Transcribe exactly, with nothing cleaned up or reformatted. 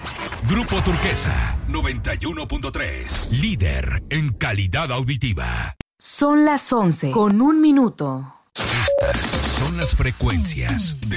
Grupo Turquesa, noventa y uno punto tres. Líder en calidad auditiva. Son las once con un minuto. Estas son las frecuencias de